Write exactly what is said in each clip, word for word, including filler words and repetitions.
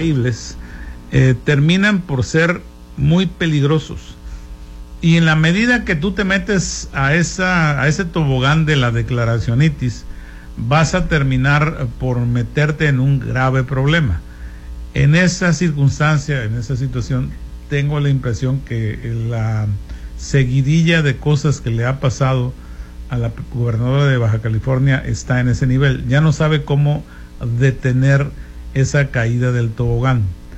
increíbles, eh, terminan por ser muy peligrosos. Y en la medida que tú te metes a esa a ese tobogán de la declaracionitis, vas a terminar por meterte en un grave problema. En esa circunstancia, en esa situación, tengo la impresión que la seguidilla de cosas que le ha pasado a la gobernadora de Baja California está en ese nivel. Ya no sabe cómo detener esa caída del tobogán.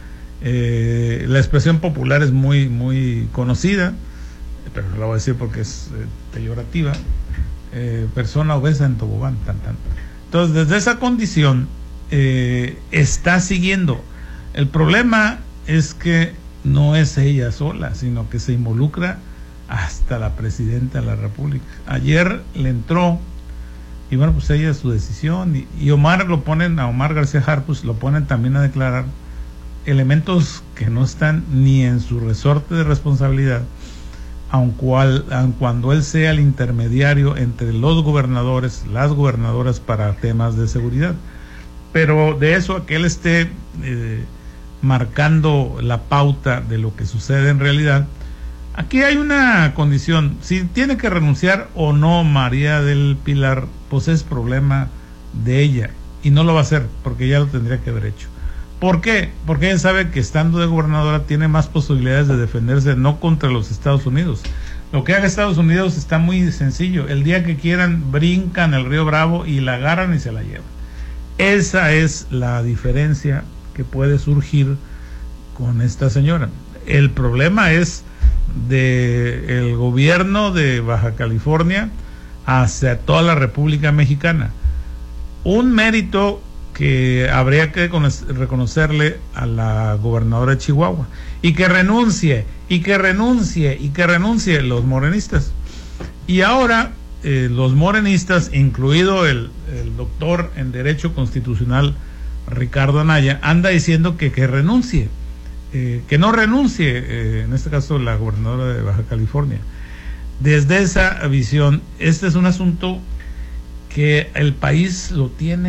Eh, la expresión popular es muy, muy conocida, pero la voy a decir porque es eh, peyorativa. Eh, persona obesa en tobogán, tan, tan. Entonces, desde esa condición, eh, está siguiendo. El problema es que no es ella sola, sino que se involucra hasta la presidenta de la República. Ayer le entró, y bueno, pues ella es su decisión, y, y Omar lo ponen, a Omar García Harfuch lo ponen también a declarar elementos que no están ni en su resorte de responsabilidad, aun, cual, aun cuando él sea el intermediario entre los gobernadores, las gobernadoras para temas de seguridad. Pero de eso a que él esté eh, marcando la pauta de lo que sucede en realidad, aquí hay una condición: si tiene que renunciar o no María del Pilar, pues es problema de ella, y no lo va a hacer porque ya lo tendría que haber hecho. ¿Por qué? Porque ella sabe que estando de gobernadora tiene más posibilidades de defenderse, no contra los Estados Unidos. Lo que haga Estados Unidos está muy sencillo: el día que quieran brincan el río Bravo y la agarran y se la llevan. Esa es la diferencia que puede surgir con esta señora. El problema es de el gobierno de Baja California hacia toda la República Mexicana. Un mérito que habría que reconocerle a la gobernadora de Chihuahua, y que renuncie, y que renuncie, y que renuncie los morenistas. Y ahora eh, los morenistas, incluido el, el doctor en Derecho Constitucional Ricardo Anaya, anda diciendo que, que renuncie, eh, que no renuncie, eh, en este caso la gobernadora de Baja California. Desde esa visión, este es un asunto que el país lo tiene